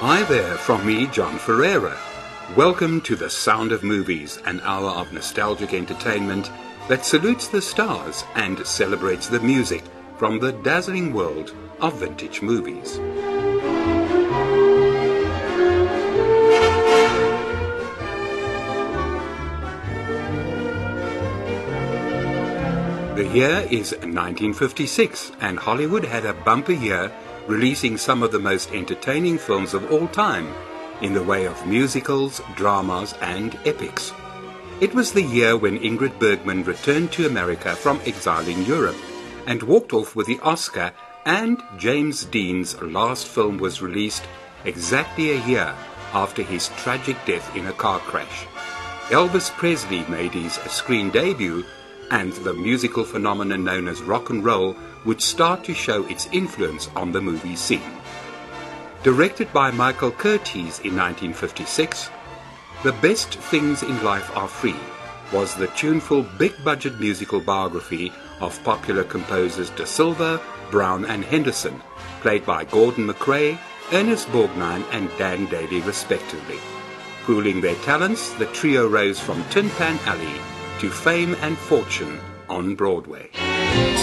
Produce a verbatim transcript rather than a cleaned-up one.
Hi there from me, John Ferreira. Welcome to The Sound of Movies, an hour of nostalgic entertainment that salutes the stars and celebrates the music from the dazzling world of vintage movies. The year is nineteen fifty-six, and Hollywood had a bumper year, releasing some of the most entertaining films of all time in the way of musicals, dramas and epics. It was the year when Ingrid Bergman returned to America from exile in Europe and walked off with the Oscar, and James Dean's last film was released exactly a year after his tragic death in a car crash. Elvis Presley made his screen debut, and the musical phenomenon known as rock and roll would start to show its influence on the movie scene. Directed by Michael Curtiz in nineteen fifty-six, The Best Things in Life Are Free was the tuneful big-budget musical biography of popular composers Da Silva, Brown and Henderson, played by Gordon MacRae, Ernest Borgnine and Dan Dailey respectively. Pooling their talents, the trio rose from Tin Pan Alley to fame and fortune on Broadway.